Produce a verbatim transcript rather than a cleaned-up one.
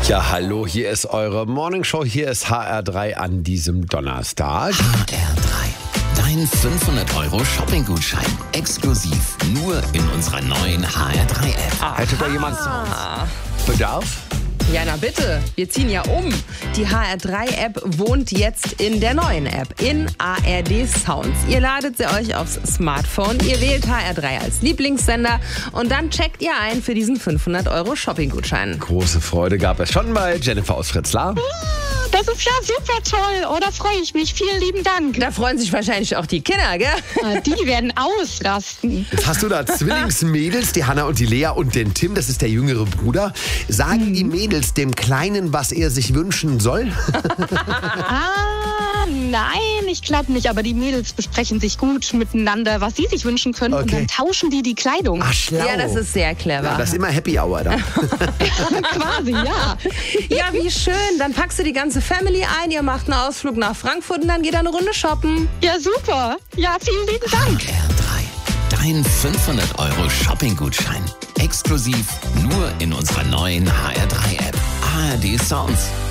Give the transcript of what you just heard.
Ja, hallo, hier ist eure Morningshow, hier ist H R drei an diesem Donnerstag. H R drei, dein fünfhundert Euro Shopping-Gutschein, exklusiv nur in unserer neuen H R drei App. Hätte da jemand Bedarf? Ja, na bitte. Wir ziehen ja um. Die H R drei App wohnt jetzt in der neuen App, in A R D Sounds. Ihr ladet sie euch aufs Smartphone, ihr wählt H R drei als Lieblingssender und dann checkt ihr ein für diesen fünfhundert Euro Shopping-Gutschein. Große Freude gab es schon bei Jennifer aus Fritzlar. Das ist ja super toll. Oh, da freue ich mich. Vielen lieben Dank. Da freuen sich wahrscheinlich auch die Kinder, gell? Die werden ausrasten. Jetzt hast du da Zwillingsmädels, die Hanna und die Lea und den Tim, das ist der jüngere Bruder. Sagen die Mädels dem Kleinen, was er sich wünschen soll? Ah, nein, ich glaube nicht. Aber die Mädels besprechen sich gut miteinander, was sie sich wünschen können. Okay. Und dann tauschen die die Kleidung. Ach, schlau. Ja, das ist sehr clever. Ja, das ist immer Happy Hour da. Quasi, ja. Ja, wie schön. Dann packst du die ganze Family ein, ihr macht einen Ausflug nach Frankfurt und dann geht ihr eine Runde shoppen. Ja, super. Ja, vielen lieben Dank. H R drei, dein fünfhundert Euro Shopping-Gutschein, exklusiv nur in unserer neuen H R drei App. A R D Sounds.